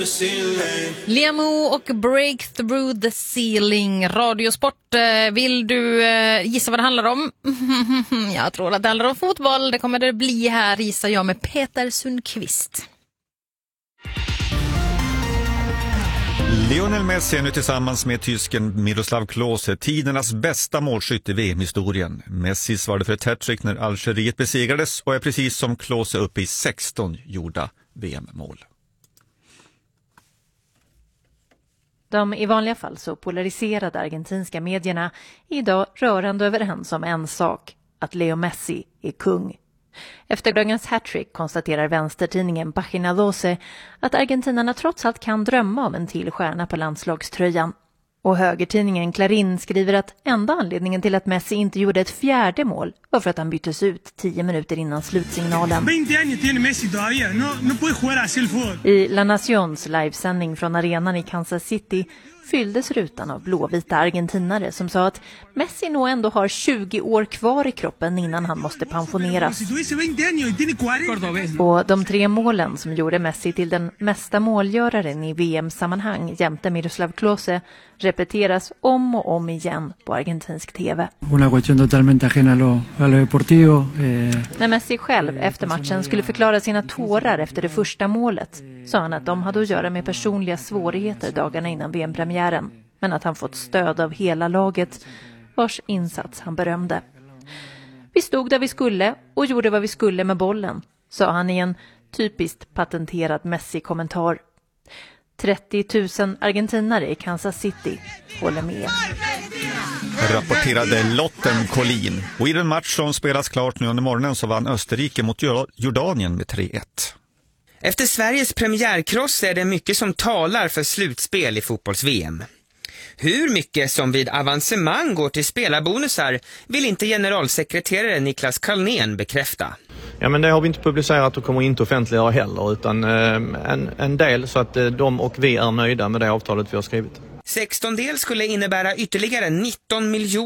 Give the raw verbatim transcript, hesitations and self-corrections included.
Liamo och Breakthrough the Ceiling. Radiosport. Vill du gissa vad det handlar om? Jag tror att det handlar om fotboll. Det kommer det bli här, gissar jag, med Peter Sundqvist. Lionel Messi är nu tillsammans med tysken Miroslav Klose tidernas bästa målskytt i V M-historien. Messi svarade för ett hattrick när Algeriet besegrades och är precis som Klose uppe i sexton gjorda V M-mål. De i vanliga fall så polariserade argentinska medierna är idag rörande överens om en sak, att Leo Messi är kung. Efter dagens hattrick konstaterar vänstertidningen Página doce att argentinarna trots allt kan drömma om en till stjärna på landslagströjan. Och högertidningen Clarín skriver att enda anledningen till att Messi inte gjorde ett fjärde mål var för att han byttes ut tio minuter innan slutsignalen. I La Nacions livesändning från arenan i Kansas City fylldes rutan av blåvita argentinare som sa att Messi nog ändå har tjugo år kvar i kroppen innan han måste pensioneras. Och de tre målen som gjorde Messi till den mesta målgöraren i V M-sammanhang jämte Miroslav Klose repeteras om och om igen på argentinsk tv. Una cuestión totalmente ajena a lo, a lo deportivo. Eh... När Messi själv efter matchen skulle förklara sina tårar efter det första målet sa han att de hade att göra med personliga svårigheter dagarna innan V M-premiären, men att han fått stöd av hela laget vars insats han berömde. Vi stod där vi skulle och gjorde vad vi skulle med bollen, sa han i en typiskt patenterad Messi-kommentar. trettio tusen argentinare i Kansas City håller med. Rapporterade Lotten Collin. Och i den match som spelas klart nu under morgonen så vann Österrike mot Jordanien med tre ett. Efter Sveriges premiärkross är det mycket som talar för slutspel i fotbolls-V M. Hur mycket som vid avancemang går till spelarbonusar vill inte generalsekreterare Niklas Kalnén bekräfta. Ja, men det har vi inte publicerat och kommer inte offentliggöra heller, utan eh, en, en del så att eh, de och vi är nöjda med det avtalet vi har skrivit. sexton del skulle innebära ytterligare nitton miljoner